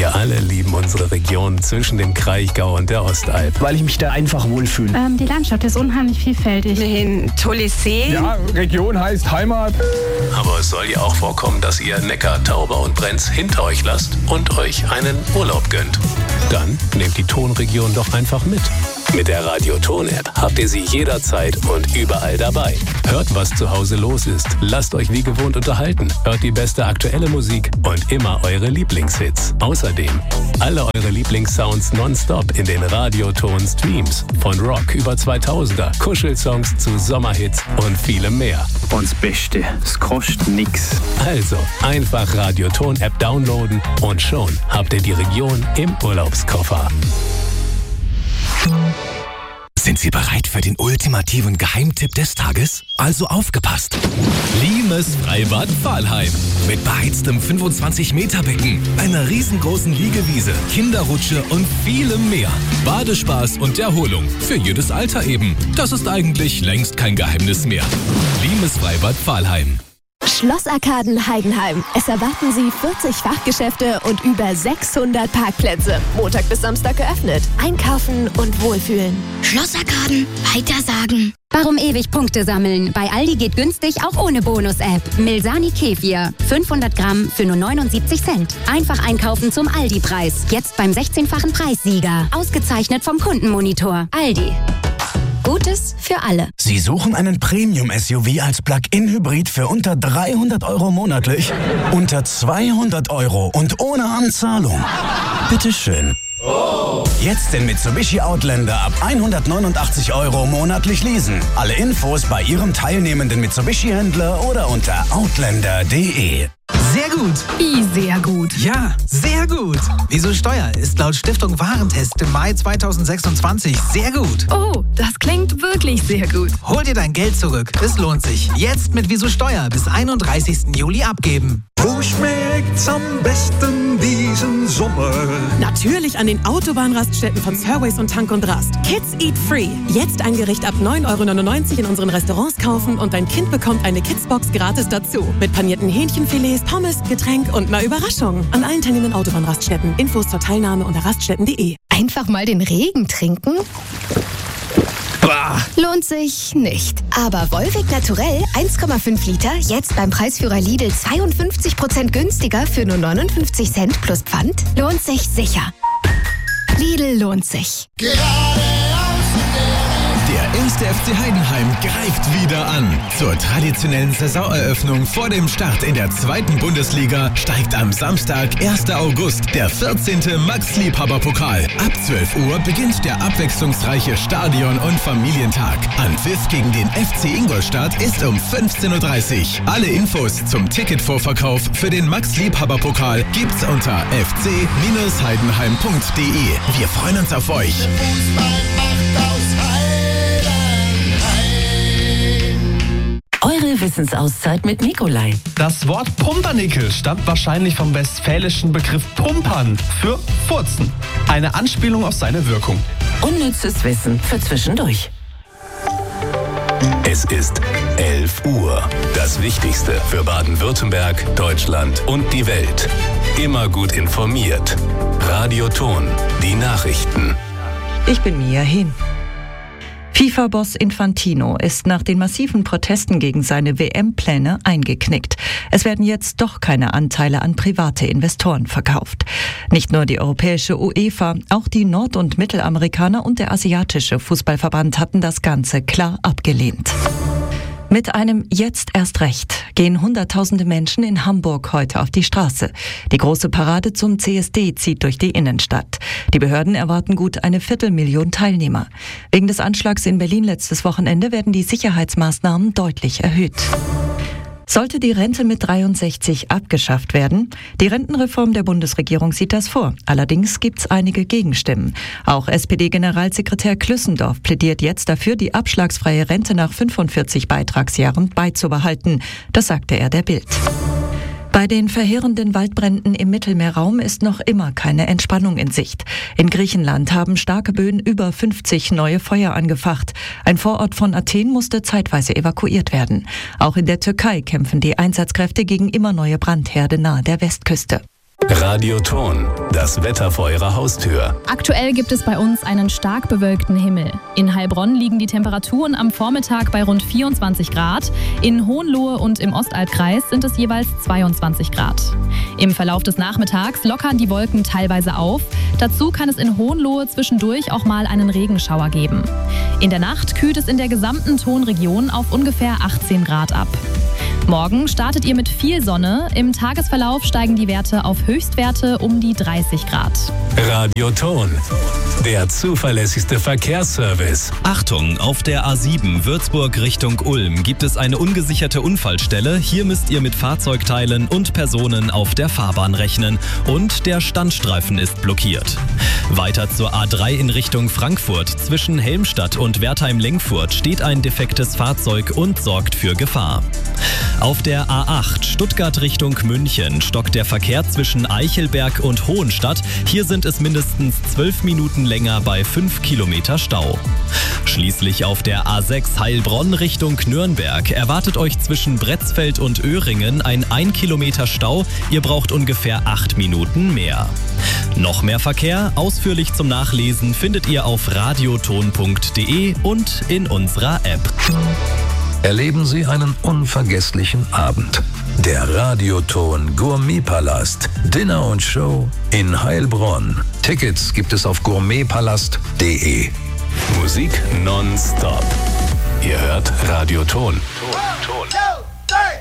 Wir alle lieben unsere Region zwischen dem Kraichgau und der Ostalb. Weil ich mich da einfach wohlfühle. Die Landschaft ist unheimlich vielfältig. Ein tolles See. Ja, Region heißt Heimat. Aber es soll ja auch vorkommen, dass ihr Neckar, Tauber und Brenz hinter euch lasst und euch einen Urlaub gönnt. Dann nehmt die Tonregion doch einfach mit. Mit der Radio-Ton-App habt ihr sie jederzeit und überall dabei. Hört, was zu Hause los ist. Lasst euch wie gewohnt unterhalten. Hört die beste aktuelle Musik und immer eure Lieblingshits. Außerdem alle eure Lieblingssounds nonstop in den Radio-Ton-Streams. Von Rock über 2000er, Kuschelsongs zu Sommerhits und vielem mehr. Und das Beste, es kostet nix. Also einfach Radio-Ton-App downloaden und schon habt ihr die Region im Urlaubskoffer. Sind Sie bereit für den ultimativen Geheimtipp des Tages? Also aufgepasst! Limes Freibad Pfahlheim. Mit beheiztem 25-Meter-Becken, einer riesengroßen Liegewiese, Kinderrutsche und vielem mehr. Badespaß und Erholung. Für jedes Alter eben. Das ist eigentlich längst kein Geheimnis mehr. Limes Freibad Pfahlheim. Schlossarkaden Heidenheim. Es erwarten Sie 40 Fachgeschäfte und über 600 Parkplätze. Montag bis Samstag geöffnet. Einkaufen und wohlfühlen. Schlossarkaden, weitersagen. Warum ewig Punkte sammeln? Bei Aldi geht günstig auch ohne Bonus-App. Milsani Kefir. 500 Gramm für nur 79 Cent. Einfach einkaufen zum Aldi-Preis. Jetzt beim 16-fachen Preissieger. Ausgezeichnet vom Kundenmonitor. Aldi. Gutes für alle. Sie suchen einen Premium-SUV als Plug-in-Hybrid für unter 300 € monatlich? Unter 200 € und ohne Anzahlung? Bitteschön. Jetzt den Mitsubishi Outlander ab 189 € monatlich leasen. Alle Infos bei Ihrem teilnehmenden Mitsubishi-Händler oder unter outlander.de. Sehr gut. Wie sehr gut? Ja, sehr gut. Wieso Steuer ist laut Stiftung Warentest im Mai 2026 sehr gut. Oh, das klingt wirklich sehr gut. Hol dir dein Geld zurück. Es lohnt sich. Jetzt mit Wieso Steuer bis 31. Juli abgeben. Wo schmeckt's am besten diesen Sommer? Natürlich an den Autobahnraststätten von Surways und Tank und Rast. Kids Eat Free. Jetzt ein Gericht ab 9,99 € in unseren Restaurants kaufen und dein Kind bekommt eine Kidsbox gratis dazu. Mit panierten Hähnchenfilets, Pommes, Getränk und einer Überraschung. An allen teilnehmenden Autobahnraststätten. Infos zur Teilnahme unter raststätten.de. Einfach mal den Regen trinken? Bah. Lohnt sich nicht. Aber Wolwig Naturell 1,5 Liter, jetzt beim Preisführer Lidl 52% günstiger für nur 59 Cent plus Pfand, lohnt sich sicher. Lidl lohnt sich. Der 1. FC Heidenheim greift wieder an. Zur traditionellen Saisoneröffnung vor dem Start in der 2. Bundesliga steigt am Samstag, 1. August, der 14. Max-Liebhaber-Pokal. Ab 12 Uhr beginnt der abwechslungsreiche Stadion- und Familientag. Anpfiff gegen den FC Ingolstadt ist um 15:30 Uhr. Alle Infos zum Ticketvorverkauf für den Max-Liebhaber-Pokal gibt's unter fc-heidenheim.de. Wir freuen uns auf euch. Eure Wissensauszeit mit Nikolai. Das Wort Pumpernickel stammt wahrscheinlich vom westfälischen Begriff pumpern für furzen. Eine Anspielung auf seine Wirkung. Unnützes Wissen für zwischendurch. Es ist 11 Uhr. Das Wichtigste für Baden-Württemberg, Deutschland und die Welt. Immer gut informiert. Radio Ton, die Nachrichten. Ich bin Mia Hin. FIFA-Boss Infantino ist nach den massiven Protesten gegen seine WM-Pläne eingeknickt. Es werden jetzt doch keine Anteile an private Investoren verkauft. Nicht nur die europäische UEFA, auch die Nord- und Mittelamerikaner und der asiatische Fußballverband hatten das Ganze klar abgelehnt. Mit einem Jetzt erst recht gehen Hunderttausende Menschen in Hamburg heute auf die Straße. Die große Parade zum CSD zieht durch die Innenstadt. Die Behörden erwarten gut 250.000 Teilnehmer. Wegen des Anschlags in Berlin letztes Wochenende werden die Sicherheitsmaßnahmen deutlich erhöht. Sollte die Rente mit 63 abgeschafft werden? Die Rentenreform der Bundesregierung sieht das vor. Allerdings gibt es einige Gegenstimmen. Auch SPD-Generalsekretär Klüssendorf plädiert jetzt dafür, die abschlagsfreie Rente nach 45 Beitragsjahren beizubehalten. Das sagte er der Bild. Bei den verheerenden Waldbränden im Mittelmeerraum ist noch immer keine Entspannung in Sicht. In Griechenland haben starke Böen über 50 neue Feuer angefacht. Ein Vorort von Athen musste zeitweise evakuiert werden. Auch in der Türkei kämpfen die Einsatzkräfte gegen immer neue Brandherde nahe der Westküste. Radioton, das Wetter vor Ihrer Haustür. Aktuell gibt es bei uns einen stark bewölkten Himmel. In Heilbronn liegen die Temperaturen am Vormittag bei rund 24 Grad. In Hohenlohe und im Ostalbkreis sind es jeweils 22 Grad. Im Verlauf des Nachmittags lockern die Wolken teilweise auf. Dazu kann es in Hohenlohe zwischendurch auch mal einen Regenschauer geben. In der Nacht kühlt es in der gesamten Tonregion auf ungefähr 18 Grad ab. Morgen startet ihr mit viel Sonne. Im Tagesverlauf steigen die Werte auf Höchstwerte um die 30 Grad. Radioton, der zuverlässigste Verkehrsservice. Achtung, auf der A7 Würzburg Richtung Ulm gibt es eine ungesicherte Unfallstelle. Hier müsst ihr mit Fahrzeugteilen und Personen auf der Fahrbahn rechnen. Und der Standstreifen ist blockiert. Weiter zur A3 in Richtung Frankfurt. Zwischen Helmstadt und Wertheim-Lenkfurt steht ein defektes Fahrzeug und sorgt für Gefahr. Auf der A8 Stuttgart Richtung München stockt der Verkehr zwischen Eichelberg und Hohenstadt. Hier sind es mindestens 12 Minuten länger bei 5 Kilometer Stau. Schließlich auf der A6 Heilbronn Richtung Nürnberg erwartet euch zwischen Bretzfeld und Öhringen ein 1 Kilometer Stau. Ihr braucht ungefähr 8 Minuten mehr. Noch mehr Verkehr, ausführlich zum Nachlesen, findet ihr auf radioton.de und in unserer App. Erleben Sie einen unvergesslichen Abend. Der Radioton Gourmetpalast. Dinner und Show in Heilbronn. Tickets gibt es auf gourmetpalast.de. Musik nonstop. Ihr hört Radioton. Ton.